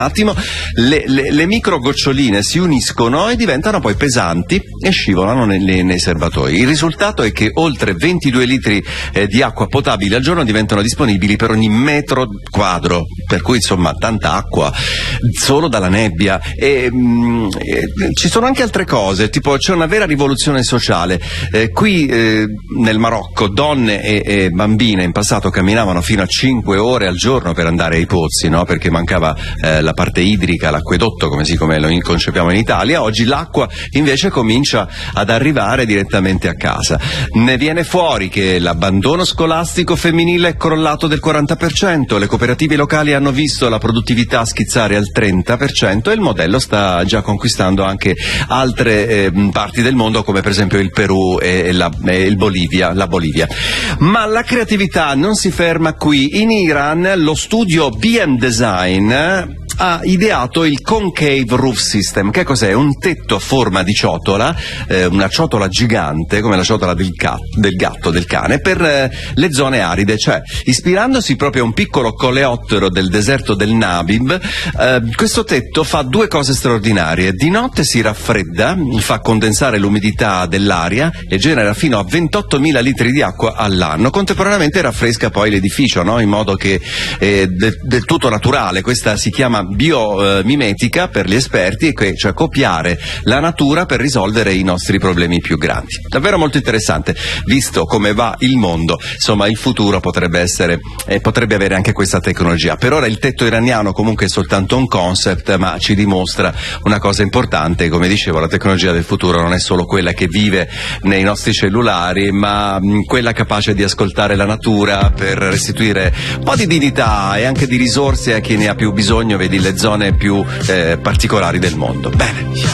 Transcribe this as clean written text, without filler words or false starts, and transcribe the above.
attimo, le micro goccioline si uniscono e diventano poi pesanti e scivolano nei serbatoi. Il risultato è che oltre 22 litri di acqua potabile al giorno diventano disponibili per ogni metro quadro, per cui insomma tanta acqua solo dalla nebbia. Ci sono anche altre cose, tipo c'è una vera rivoluzione sociale. Qui nel Marocco donne e bambine in passato camminavano fino a 5 ore al giorno per andare ai pozzi, no? Perché mancava la parte idrica, l'acquedotto come lo concepiamo in Italia. Oggi l'acqua invece comincia ad arrivare direttamente a casa. Ne viene fuori che l'abbandono scolastico femminile è crollato del 40%, le cooperative locali hanno visto la produttività schizzare al 30% e il modello sta già conquistando anche altre parti del mondo, come per esempio il Perù e la Bolivia. Ma la creatività non si ferma qui. In Iran lo studio BM Design ha ideato il Concave Roof System. Che cos'è? Un tetto a forma di ciotola, una ciotola gigante come la ciotola del cane, per le zone aride, cioè ispirandosi proprio a un piccolo coleottero del deserto del Namib. Questo tetto fa due cose straordinarie: di notte si raffredda, fa condensare l'umidità dell'aria e genera fino a 28.000 litri di acqua all'anno, contemporaneamente raffresca poi l'edificio, no? In modo che del tutto naturale. Questa si chiama biomimetica per gli esperti, cioè copiare la natura per risolvere i nostri problemi più grandi. Davvero molto interessante, visto come va il mondo. Insomma, il futuro potrebbe avere anche questa tecnologia. Per ora il tetto iraniano comunque è soltanto un concept, ma ci dimostra una cosa importante. Come dicevo, la tecnologia del futuro non è solo quella che vive nei nostri cellulari, ma quella capace di ascoltare la natura per restituire un po' di dignità e anche di risorse a chi ne ha più bisogno, vedi le zone più particolari del mondo. Bene.